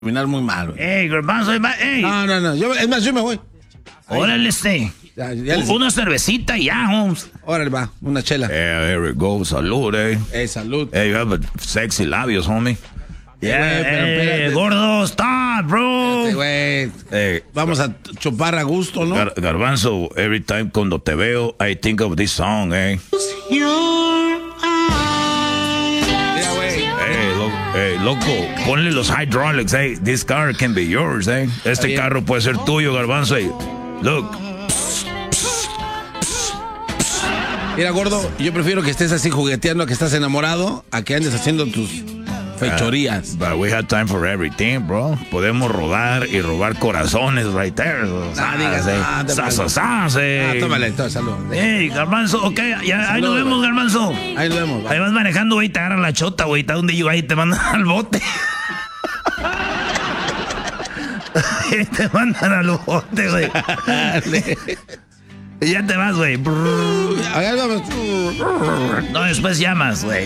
Terminar muy mal, güey. Ey, Garbanzo, ey. No. Es más, yo me voy. Órale, una cervecita y ya, Holmes. Órale, va, una chela. There we go, salud, salud. You have sexy labios, homie. Gordo, stop, bro. Vamos a chupar a gusto, ¿no? Garbanzo, every time cuando te veo, I think of this song, Loco, ponle los hydraulics, This car can be yours, Este carro puede ser tuyo, Garbanzo, Look. Mira, gordo, yo prefiero que estés así jugueteando, que estás enamorado, a que andes haciendo tus fechorías. But we have time for everything, bro. Podemos rodar y robar corazones right there. Tómale, salud. Ey, Garbanzo, ok, ya, ahí nos vemos, Garbanzo. Ahí nos vemos. Ahí vas manejando, güey, te agarran la chota, güey, está donde yo ahí te mandan al bote. Te mandan al bote, güey. Y ya te vas, güey. No, después llamas, güey.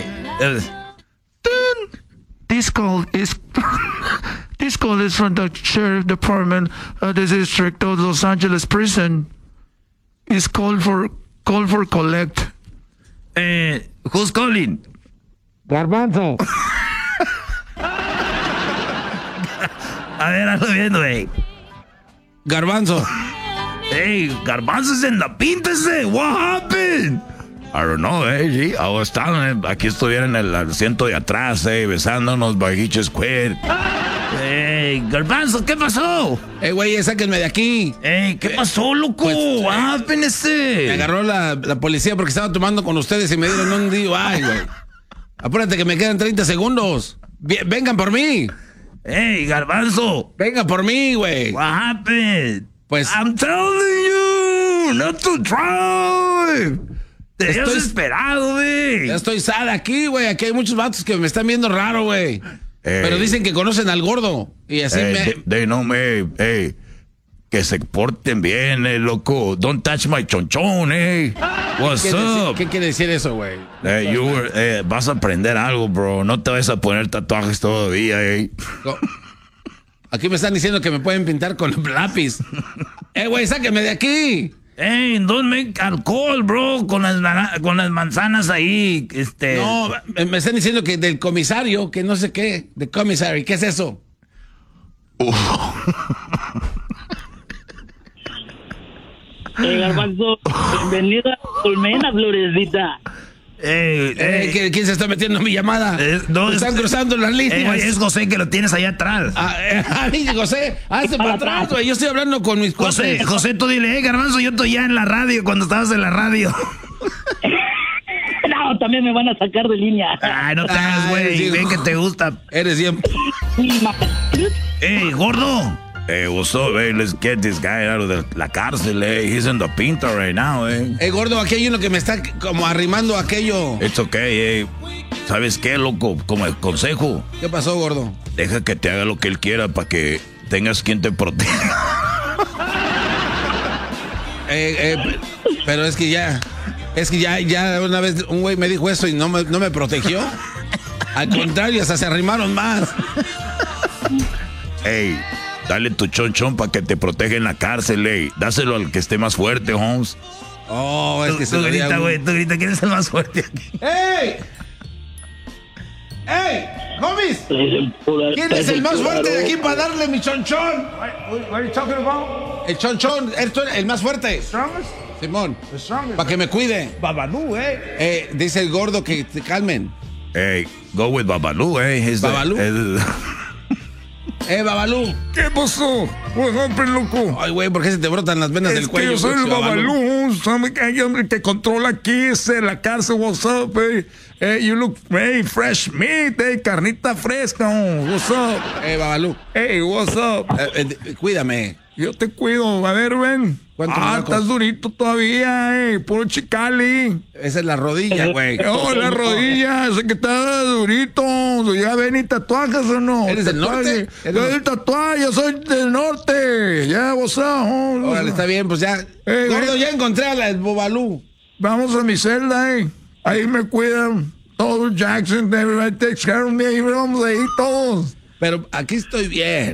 This call is from the Sheriff Department of the District of Los Angeles Prison. It's call for collect. Who's calling? Garbanzo. A ver, hazlo bien, güey. Garbanzo. Hey, Garbanzo's in the píntese. What happened? I don't know, G. Aquí estuviera en el asiento de atrás, besándonos, bajiches queer. Hey, Garbanzo, ¿qué pasó? Güey, sáquenme de aquí. ¿Qué pasó, loco? What happened, Me agarró la policía porque estaba tomando con ustedes y me dieron un día. Ay, güey. Apúrate que me quedan 30 segundos. Vengan por mí. Hey, Garbanzo. Vengan por mí, güey. What happened? Pues I'm telling you not to drive. Te habías esperado, güey. Ya estoy sad aquí, güey. Aquí hay muchos vatos que me están viendo raro, güey. Pero dicen que conocen al gordo. Y así they know me. Que se porten bien, loco. Don't touch my chonchón, What's up? ¿Qué quiere decir eso, güey? Vas a aprender algo, bro. No te vas a poner tatuajes todavía, No. Aquí me están diciendo que me pueden pintar con lápiz. Güey, sáquenme de aquí. Hey, don't make alcohol, bro, con las manzanas ahí, No, me están diciendo que del comisario, que no sé qué, de comisario, ¿qué es eso? Garbanzo, bienvenida a Colmena, Florecita. ¿Quién se está metiendo en mi llamada? No, están cruzando las líneas. Es José que lo tienes allá atrás. José, hazte para atrás, güey. Yo estoy hablando con mis José, tú dile, Garbanzo, yo estoy ya en la radio cuando estabas en la radio. No, también me van a sacar de línea. Ay, no te hagas, güey. Ven que te gusta. Eres bien. Gordo. What's up, let's get this guy out of la cárcel, He's in the pinta right now, Gordo, aquí hay uno que me está como arrimando aquello. It's okay, ¿Sabes qué, loco? Como el consejo. ¿Qué pasó, gordo? Deja que te haga lo que él quiera para que tengas quien te proteja. Pero es que ya una vez un güey me dijo eso y no me protegió. Al contrario, hasta se arrimaron más. Dale tu chonchón para que te proteja en la cárcel, Dáselo al que esté más fuerte, Holmes. Es que se grita, güey. Tú grita, ¿quién es el más fuerte aquí? ¡Ey! ¡Homies! ¿Quién es el más fuerte de aquí para darle mi chonchón? What are you talking about? El chonchón, el más fuerte. Strongest? Simón. The strongest. Para que me cuide. Babalú, Dice el gordo que te calmen. Go with Babalú, Babalú. Babalú. ¿Qué pasó? What happened, loco? Ay, güey, ¿por qué se te brotan las venas del cuello? Yo soy el Babalú. Hay hombre que controla aquí, la cárcel. What's up, you look fresh meat, carnita fresca. What's up? Babalú. What's up? Cuídame. Yo te cuido. A ver, ven. Estás durito todavía, puro chicali. Esa es la rodilla, güey. La rodilla, ese que está durito. Ya ven y tatuajes o no. ¿Eres del norte? Yo del tatuaje, yo soy del norte. Ya, vos Órale, está bien, pues ya. Gordo, ya encontré a la Babalú. Vamos a mi celda, Ahí me cuidan. Todos Jackson, everybody takes care of me. Ahí vamos ahí todos. Pero aquí estoy bien.